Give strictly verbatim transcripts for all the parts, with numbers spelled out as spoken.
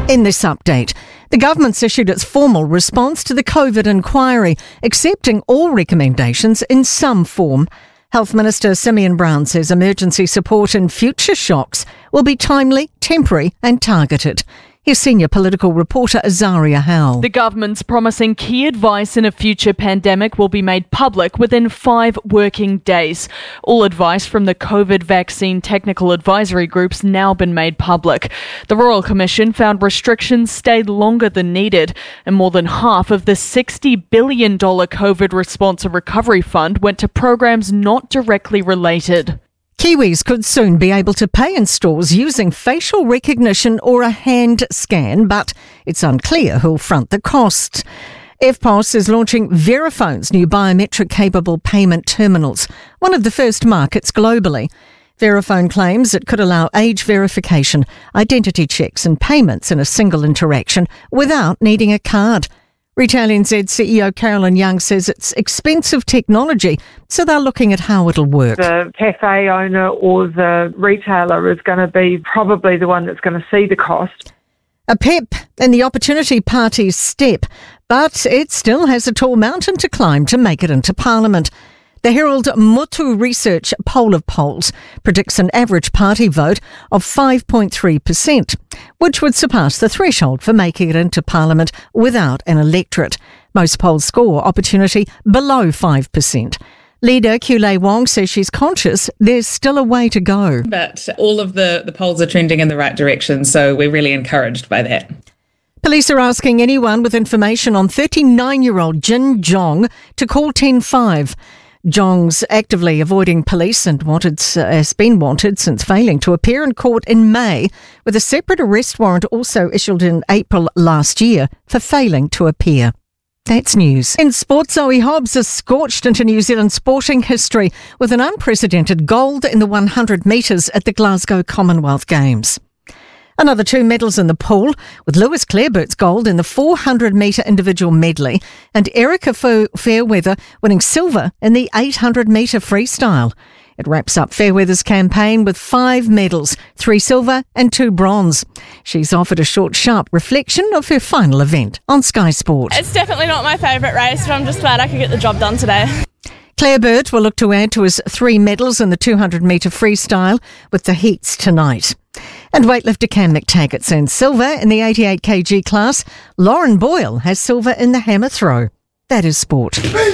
In this update, the government's issued its formal response to the COVID inquiry, accepting all recommendations in some form. Health Minister Simeon Brown says emergency support in future shocks will be timely, temporary and targeted. Here's senior political reporter Azaria Howell. The government's promising key advice in a future pandemic will be made public within five working days. All advice from the COVID vaccine technical advisory group's now been made public. The Royal Commission found restrictions stayed longer than needed, and more than half of the sixty billion dollars COVID response and recovery fund went to programs not directly related. Kiwis could soon be able to pay in stores using facial recognition or a hand scan, but it's unclear who'll front the costs. F P O S is launching Verifone's new biometric-capable payment terminals, one of the first markets globally. Verifone claims it could allow age verification, identity checks and payments in a single interaction without needing a card. Retail N Z C E O Carolyn Young says it's expensive technology, so they're looking at how it'll work. The cafe owner or the retailer is going to be probably the one that's going to see the cost. A pep in the Opportunity Party's step, but it still has a tall mountain to climb to make it into Parliament. The Herald Motu Research poll of polls predicts an average party vote of five point three percent, which would surpass the threshold for making it into Parliament without an electorate. Most polls score Opportunity below five percent. Leader Kulei Wong says she's conscious there's still a way to go. But all of the, the polls are trending in the right direction, so we're really encouraged by that. Police are asking anyone with information on thirty-nine-year-old Jin Jong to call ten five. Jong's actively avoiding police and wanted, uh, has been wanted since failing to appear in court in May, with a separate arrest warrant also issued in April last year for failing to appear. That's news. In sport, Zoe Hobbs is scorched into New Zealand sporting history with an unprecedented gold in the one hundred metres at the Glasgow Commonwealth Games. Another two medals in the pool, with Lewis Clarebert's gold in the four hundred metre individual medley and Erica Fairweather winning silver in the eight hundred metre freestyle. It wraps up Fairweather's campaign with five medals, three silver and two bronze. She's offered a short, sharp reflection of her final event on Sky Sport. It's definitely not my favourite race, but I'm just glad I could get the job done today. Clarebert will look to add to his three medals in the two hundred metre freestyle with the heats tonight. And weightlifter Cam McTaggart's earned silver in the eighty-eight kilogram class. Lauren Boyle has silver in the hammer throw. That is sport.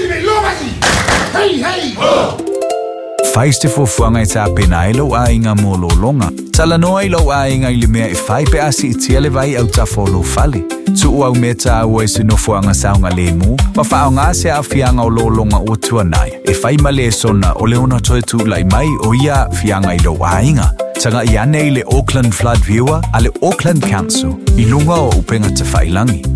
Faiste fo fuanga i ta pena ilo a inga molo longa. Tala no ilo a inga i limea i fai pe asi i tiele vai au ta folo fali. Tu au meta au e sino fuanga saunga lemu. Ma fao ngā se a fianga o lo longa o tuanai. E fai male sona o leona toi tu lai mai o ia fianga ilo a inga. Tanga i ane i le Auckland Flood Viewer a le Auckland Council. I lunga o upenga te whailangi.